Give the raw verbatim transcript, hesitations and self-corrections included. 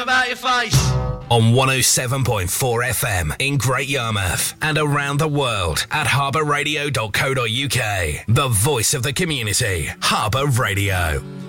About your face. On one oh seven point four F M in Great Yarmouth and around the world at harbour radio dot co dot uk. The voice of the community, Harbour Radio.